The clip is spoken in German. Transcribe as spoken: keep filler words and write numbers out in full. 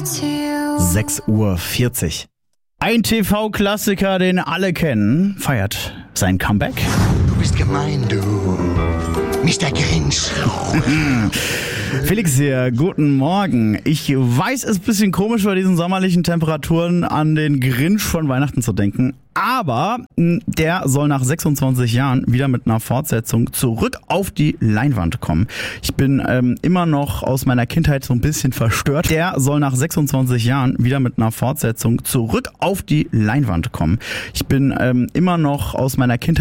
sechs Uhr vierzig. Ein T V-Klassiker, den alle kennen, feiert sein Comeback. Du bist gemein, du Mister Grinch. Felix hier, guten Morgen. Ich weiß, es ist ein bisschen komisch, bei diesen sommerlichen Temperaturen an den Grinch von Weihnachten zu denken. Aber der soll nach sechsundzwanzig Jahren wieder mit einer Fortsetzung zurück auf die Leinwand kommen. Ich bin ähm, immer noch aus meiner Kindheit so ein bisschen verstört. Der soll nach sechsundzwanzig Jahren wieder mit einer Fortsetzung zurück auf die Leinwand kommen. Ich bin ähm, immer noch aus meiner Kindheit